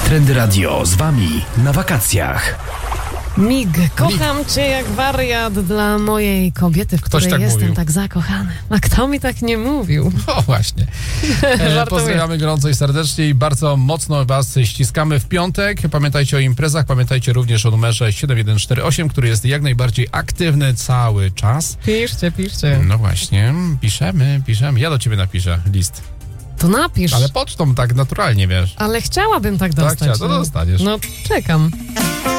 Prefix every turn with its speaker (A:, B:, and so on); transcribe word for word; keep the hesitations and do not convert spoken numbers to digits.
A: Trendy Radio z wami na wakacjach.
B: Mig, kocham Mig. cię jak wariat dla mojej kobiety, w której
A: tak
B: jestem
A: mówił.
B: tak zakochany. A kto mi tak nie mówił?
A: O właśnie. E, pozdrawiamy gorąco i serdecznie i bardzo mocno was ściskamy w piątek. Pamiętajcie o imprezach, pamiętajcie również o numerze siedem jeden cztery osiem, który jest jak najbardziej aktywny cały czas.
B: Piszcie, piszcie.
A: No właśnie, piszemy, piszemy. Ja do ciebie napiszę list.
B: To napisz.
A: Ale pocztą tak naturalnie, wiesz.
B: Ale chciałabym tak dostać.
A: Tak, chciała, to
B: no.
A: dostaniesz.
B: No, czekam.